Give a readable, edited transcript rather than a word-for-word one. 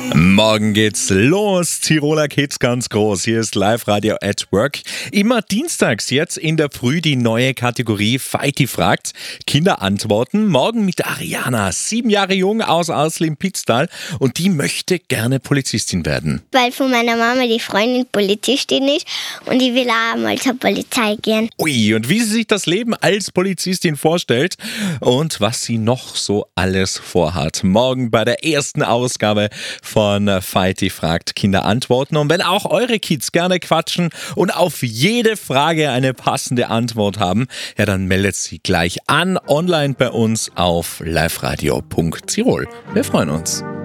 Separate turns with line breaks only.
Morgen geht's los. Tiroler Kids ganz groß. Hier ist Live-Radio at Work. Immer dienstags jetzt in der Früh die neue Kategorie Fighty fragt. Kinder antworten. Morgen mit Ariana, 7 Jahre jung aus Auslin-Pitztal. Und die möchte gerne Polizistin werden.
Weil von meiner Mama die Freundin Polizistin ist und die will auch mal zur Polizei gehen.
Ui, und wie sie sich das Leben als Polizistin vorstellt und was sie noch so alles vorhat. Morgen bei der ersten Ausgabe von Fighty fragt, Kinder antworten. Und wenn auch eure Kids gerne quatschen und auf jede Frage eine passende Antwort haben, ja, dann meldet sie gleich an online bei uns auf liveradio.tirol. Wir freuen uns.